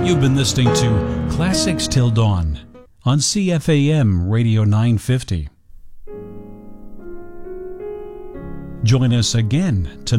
You've been listening to Classics Till Dawn on CFAM Radio 950. Join us again tonight.